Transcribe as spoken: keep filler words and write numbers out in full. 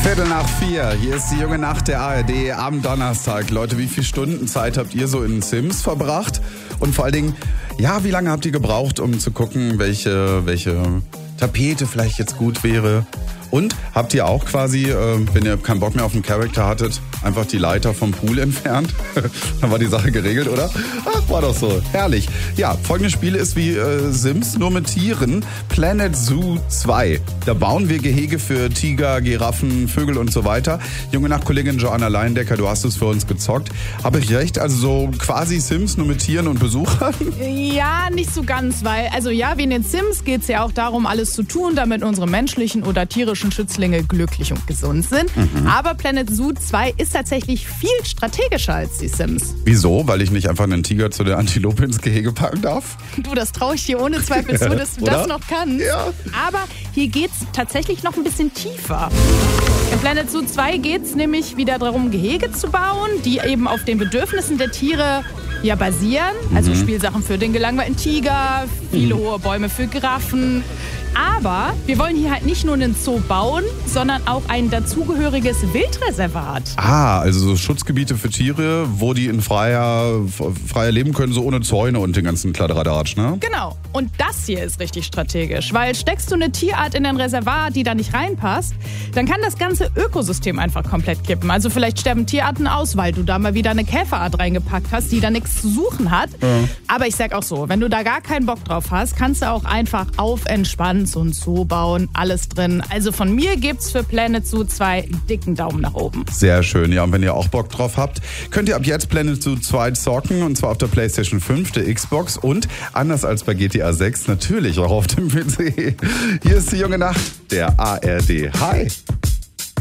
Viertel nach vier, hier ist die junge Nacht der A R D am Donnerstag. Leute, wie viele Stunden Zeit habt ihr so in Sims verbracht? Und vor allen Dingen, ja, wie lange habt ihr gebraucht, um zu gucken, welche, welche Tapete vielleicht jetzt gut wäre? Und habt ihr auch quasi, äh, wenn ihr keinen Bock mehr auf den Charakter hattet, einfach die Leiter vom Pool entfernt? Dann war die Sache geregelt, oder? Ach, war doch so. Herrlich. Ja, folgendes Spiel ist wie äh, Sims, nur mit Tieren. Planet Zoo zwei. Da bauen wir Gehege für Tiger, Giraffen, Vögel und so weiter. Junge Nachtkollegin Joanna Leindecker, du hast es für uns gezockt. Habe ich recht? Also so quasi Sims, nur mit Tieren und Besuchern? Ja, nicht so ganz, weil, also ja, wie in den Sims geht es ja auch darum, alles zu tun, damit unsere menschlichen oder tierischen Schützlinge glücklich und gesund sind. Mhm. Aber Planet Zoo zwei ist tatsächlich viel strategischer als die Sims. Wieso? Weil ich nicht einfach einen Tiger zu der Antilope ins Gehege packen darf? Du, das traue ich dir ohne Zweifel zu, dass du das noch kannst. Ja. Aber hier geht es tatsächlich noch ein bisschen tiefer. In Planet Zoo zwei geht es nämlich wieder darum, Gehege zu bauen, die eben auf den Bedürfnissen der Tiere ja basieren. Also mhm. Spielsachen für den gelangweilten Tiger, viele mhm. hohe Bäume für Giraffen. Aber wir wollen hier halt nicht nur einen Zoo bauen, sondern auch ein dazugehöriges Wildreservat. Ah, also so Schutzgebiete für Tiere, wo die in freier, freier leben können, so ohne Zäune und den ganzen Kladderadatsch, ne? Genau. Und das hier ist richtig strategisch, weil steckst du eine Tierart in ein Reservat, die da nicht reinpasst, dann kann das ganze Ökosystem einfach komplett kippen. Also vielleicht sterben Tierarten aus, weil du da mal wieder eine Käferart reingepackt hast, die da nichts zu suchen hat. Ja. Aber ich sag auch so, wenn du da gar keinen Bock drauf hast, kannst du auch einfach auf entspannt so ein Zoo bauen, alles drin. Also von mir gibt's für Planet Zoo zwei einen dicken Daumen nach oben. Sehr schön, ja, und wenn ihr auch Bock drauf habt, könnt ihr ab jetzt Planet Zoo zwei zocken, und zwar auf der PlayStation fünf, der Xbox und, anders als bei G T A sechs, natürlich auch auf dem P C. Hier ist die junge Nacht der A R D. Hi!